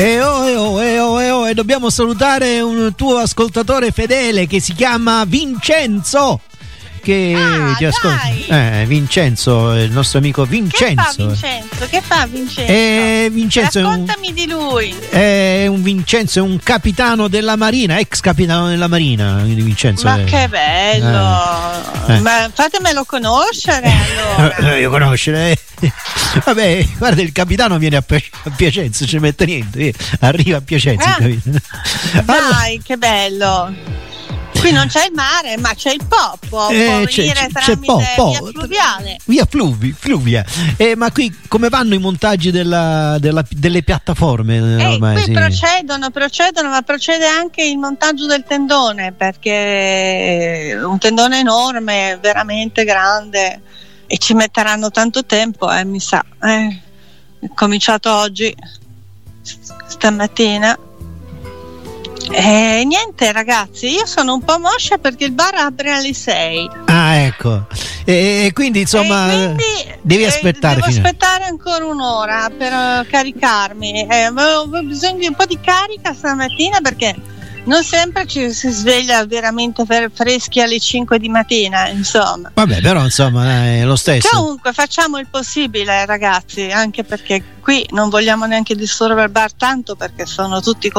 E dobbiamo salutare un tuo ascoltatore fedele che si chiama Vincenzo, che ti ascolta. Vincenzo, il nostro amico Vincenzo. Che fa Vincenzo? Vincenzo raccontami di lui. Vincenzo è un capitano della Marina, ex capitano della Marina. Vincenzo Ma che bello! Ma fatemelo conoscere allora. Io conoscere. Vabbè, guarda, il capitano viene a Piacenza, ci mette niente, arriva a Piacenza. Dai, che bello! Qui non c'è il mare, ma c'è il Po, può venire tramite via fluviale. Via fluvia. Ma qui come vanno i montaggi delle piattaforme? Ormai, qui procedono, ma procede anche il montaggio del tendone, perché è un tendone enorme, veramente grande, e ci metteranno tanto tempo, mi sa. È cominciato oggi, stamattina. Niente ragazzi, io sono un po' moscia perché il bar apre alle 6. Ah, ecco. E quindi insomma devi aspettare. Devo aspettare ancora un'ora per caricarmi. Avevo bisogno di un po' di carica stamattina perché non sempre ci si sveglia veramente freschi alle 5 di mattina, insomma. Vabbè, però insomma è lo stesso. Comunque facciamo il possibile ragazzi, anche perché qui non vogliamo neanche disturbare tanto perché sono tutti